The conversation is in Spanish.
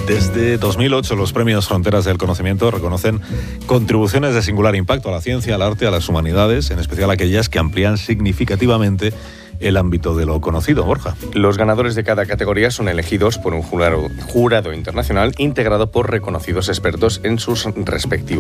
Desde 2008, los premios Fronteras del Conocimiento reconocen contribuciones de singular impacto a la ciencia, al arte, a las humanidades, en especial aquellas que amplían significativamente el ámbito de lo conocido. Borja. Los ganadores de cada categoría son elegidos por un jurado internacional integrado por reconocidos expertos en sus respectivos